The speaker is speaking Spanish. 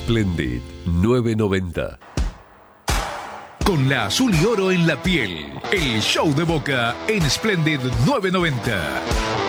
Splendid 990. Con la azul y oro en la piel, el show de Boca en Splendid 990.